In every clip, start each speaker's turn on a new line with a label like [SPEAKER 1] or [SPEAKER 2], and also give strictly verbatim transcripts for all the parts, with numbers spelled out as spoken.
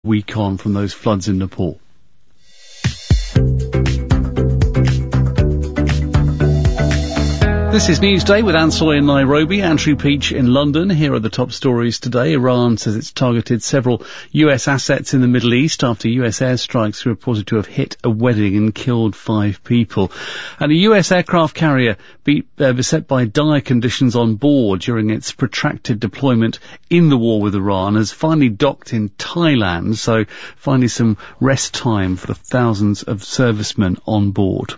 [SPEAKER 1] week on from those floods in Nepal. This is Newsday with Ansel in Nairobi, Andrew Peach in London. Here are the top stories today. Iran says it's targeted several U S assets in the Middle East after U S airstrikes are reported to have hit a wedding and killed five people. And a U S aircraft carrier be, uh, beset by dire conditions on board during its protracted deployment in the war with Iran has finally docked in Thailand, so finally some rest time for the thousands of servicemen on board.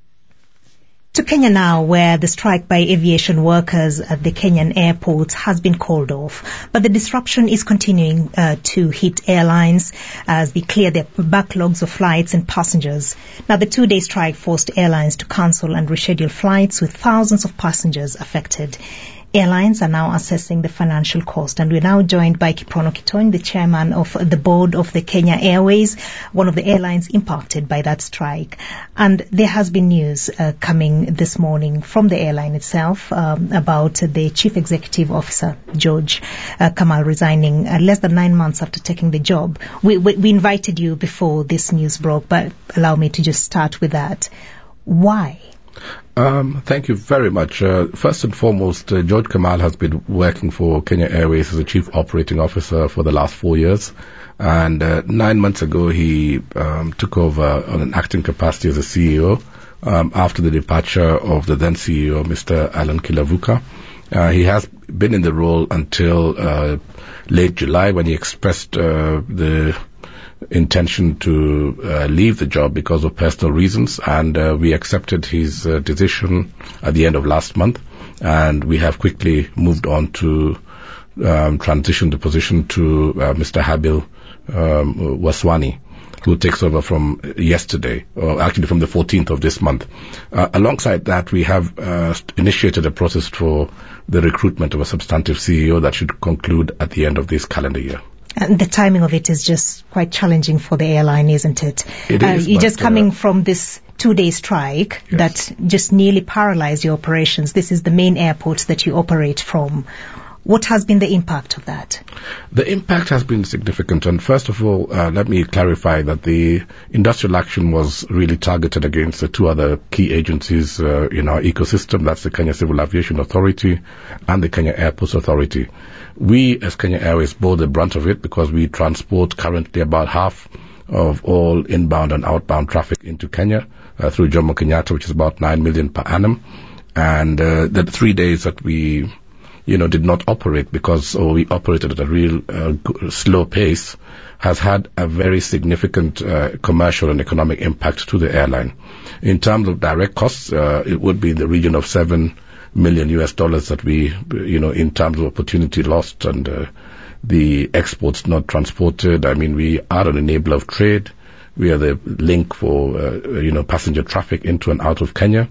[SPEAKER 2] To Kenya now, where the strike by aviation workers at the Kenyan airports has been called off. But the disruption is continuing uh, to hit airlines as they clear their backlogs of flights and passengers. Now, the two-day strike forced airlines to cancel and reschedule flights with thousands of passengers affected. Airlines are now assessing the financial cost, and we're now joined by Kiprono Kitony, the chairman of the board of the Kenya Airways, one of the airlines impacted by that strike. And there has been news uh, coming this morning from the airline itself um, about the chief executive officer, George uh, Kamal, resigning uh, less than nine months after taking the job. We, we, we invited you before this news broke, but allow me to just start with that. Why?
[SPEAKER 3] Um, thank you very much. Uh, first and foremost, uh, George Kamal has been working for Kenya Airways as a chief operating officer for the last four years. And uh, nine months ago, he um, took over on an acting capacity as a C E O um, after the departure of the then C E O, Mister Alan Kilavuka. Uh, he has been in the role until uh, late July, when he expressed uh, the intention to uh, leave the job because of personal reasons, and uh, we accepted his uh, decision at the end of last month, and we have quickly moved on to um, transition the position to uh, Mister Habil um, Waswani, who takes over from yesterday, or actually from the fourteenth of this month. Uh, alongside that, we have uh, initiated a process for the recruitment of a substantive C E O that should conclude at the end of this calendar year.
[SPEAKER 2] And the timing of it is just quite challenging for the airline, isn't it?
[SPEAKER 3] It is.
[SPEAKER 2] Uh, you're
[SPEAKER 3] but,
[SPEAKER 2] just coming
[SPEAKER 3] uh,
[SPEAKER 2] from this two-day strike
[SPEAKER 3] yes.
[SPEAKER 2] that just nearly paralyzed your operations. This is the main airport that you operate from. What has been the impact of that?
[SPEAKER 3] The impact has been significant. And first of all, uh, let me clarify that the industrial action was really targeted against the two other key agencies uh, in our ecosystem. That's the Kenya Civil Aviation Authority and the Kenya Airports Authority. We, as Kenya Airways, bore the brunt of it because we transport currently about half of all inbound and outbound traffic into Kenya uh, through Jomo Kenyatta, which is about nine million per annum. And uh, the three days that we, you know, did not operate because or we operated at a real uh, g- slow pace has had a very significant uh, commercial and economic impact to the airline. In terms of direct costs, uh, it would be in the region of seven million U S dollars that we, you know, in terms of opportunity lost and uh, the exports not transported. I mean, we are an enabler of trade. We are the link for, uh, you know, passenger traffic into and out of Kenya.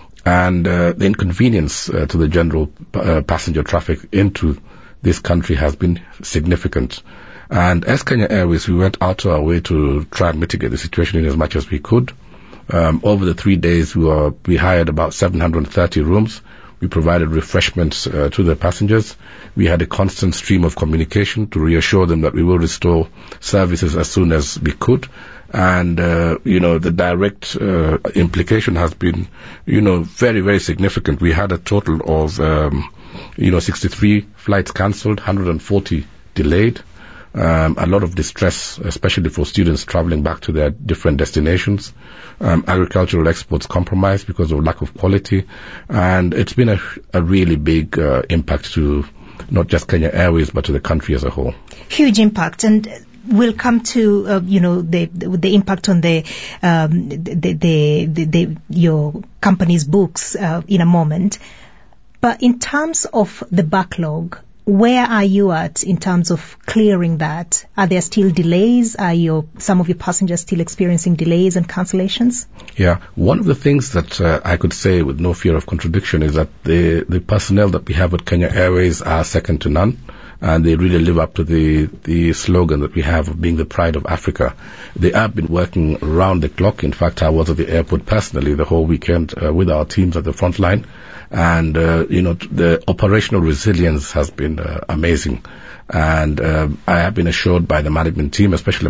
[SPEAKER 3] And uh, the inconvenience uh, to the general uh, passenger traffic into this country has been significant. And as Kenya Airways, we went out of our way to try and mitigate the situation in as much as we could. Um, over the three days, we were, we hired about seven hundred thirty rooms. We provided refreshments uh, to the passengers. We had a constant stream of communication to reassure them that we will restore services as soon as we could. And, uh, you know, the direct uh, implication has been, you know, very, very significant. We had a total of, um, you know, sixty-three flights cancelled, one hundred forty delayed. Um, a lot of distress, especially for students traveling back to their different destinations. Um, agricultural exports compromised because of lack of quality. And it's been a, a really big uh, impact to not just Kenya Airways, but to the country as a whole.
[SPEAKER 2] Huge impact. And we'll come to, uh, you know, the, the the impact on the, um, the, the, the, the your company's books uh, in a moment. But in terms of the backlog, where are you at in terms of clearing that? Are there still delays? Are your some of your passengers still experiencing delays and cancellations?
[SPEAKER 3] Yeah, one of the things that uh, I could say with no fear of contradiction is that the the personnel that we have at Kenya Airways are second to none, and they really live up to the the slogan that we have of being the pride of Africa. They have been working around the clock. In fact, I was at the airport personally the whole weekend uh, with our teams at the front line. And, uh, you know, the operational resilience has been uh, amazing. And uh, I have been assured by the management team, especially